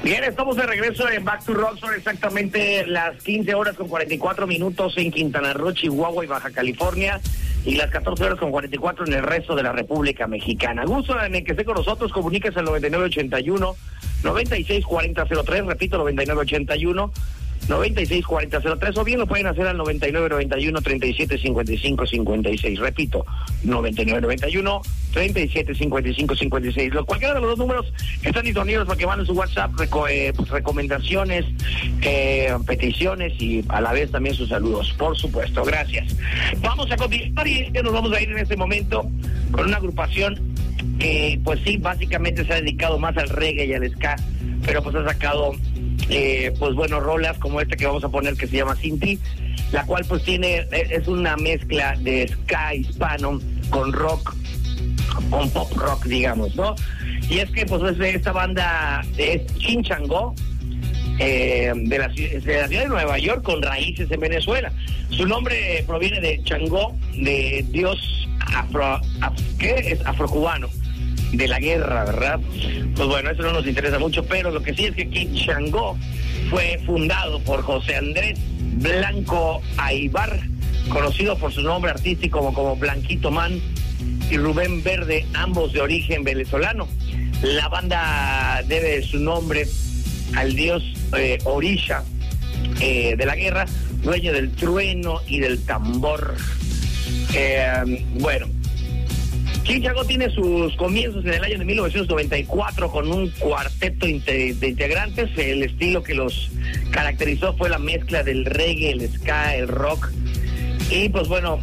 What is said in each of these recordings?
Bien, estamos de regreso en Back to Rock. Son exactamente las 15 horas con 44 minutos en Quintana Roo, Chihuahua y Baja California, y las 14 horas con 44 en el resto de la República Mexicana. Gusto en el que esté con nosotros, comuníquese al 9981-964003, repito, 9981-964003, o bien lo pueden hacer al 9991-375556, repito, 9991-375556. Cualquiera de los dos números están disponibles para que manden su WhatsApp, recomendaciones, peticiones y a la vez también sus saludos, por supuesto. Gracias. Vamos a continuar y nos vamos a ir en este momento con una agrupación que pues sí, básicamente se ha dedicado más al reggae y al ska, pero pues ha sacado pues bueno, rolas como esta que vamos a poner, que se llama Sin Ti, la cual pues es una mezcla de ska hispano con rock, con pop rock, digamos, ¿no? Y es que pues esta banda es Chingachgook, de la ciudad de Nueva York, con raíces en Venezuela. Su nombre proviene de Changó, de dios afrocubano, de la guerra, ¿verdad? Pues bueno, eso no nos interesa mucho, pero lo que sí es que Chingachgook fue fundado por José Andrés Blanco Aybar, conocido por su nombre artístico como Blanquito Man, y Rubén Verde, ambos de origen venezolano. La banda debe su nombre al dios Orisha de la guerra, dueño del trueno y del tambor. Bueno, Chingachgook tiene sus comienzos en el año de 1994 con un cuarteto de integrantes. El estilo que los caracterizó fue la mezcla del reggae, el ska, el rock. Y pues bueno,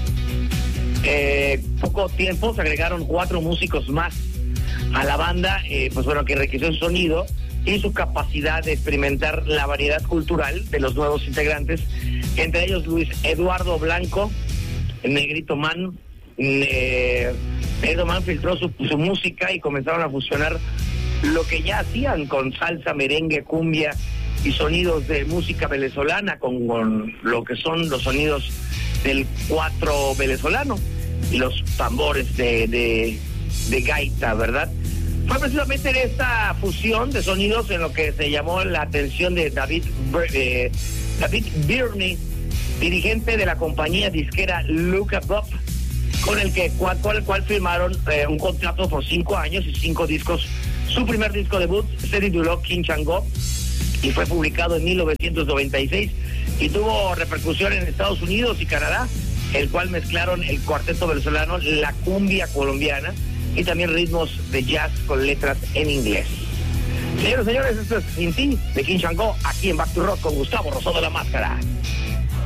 poco tiempo se agregaron 4 músicos más a la banda, pues bueno, que enriqueció su sonido y su capacidad de experimentar la variedad cultural de los nuevos integrantes, entre ellos Luis Eduardo Blanco, Negrito Man. Negrito Man filtró su música y comenzaron a fusionar lo que ya hacían con salsa, merengue, cumbia y sonidos de música venezolana con lo que son los sonidos del cuatro venezolano y los tambores de gaita, ¿verdad? Fue precisamente en esta fusión de sonidos en lo que se llamó la atención de David Birney, dirigente de la compañía disquera Look Up, con el cual firmaron un contrato por 5 años y 5 discos. Su primer disco debut se tituló Chingachgook y fue publicado en 1996 y tuvo repercusión en Estados Unidos y Canadá, el cual mezclaron el cuarteto venezolano, la cumbia colombiana y también ritmos de jazz con letras en inglés. Señores, esto es Sin Ti de Chingachgook, aquí en Back to Rock con Gustavo Rosado de la Máscara.